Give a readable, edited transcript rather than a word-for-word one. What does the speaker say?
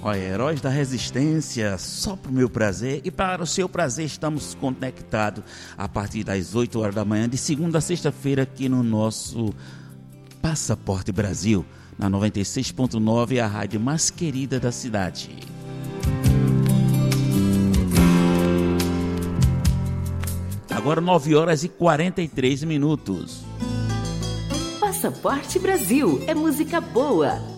Olha, Heróis da Resistência, só para o meu prazer e para o seu prazer estamos conectados a partir das 8 horas da manhã, de segunda a sexta-feira aqui no nosso Passaporte Brasil, na 96.9, a rádio mais querida da cidade. Agora 9 horas e 43 minutos. Passaporte Brasil é música boa,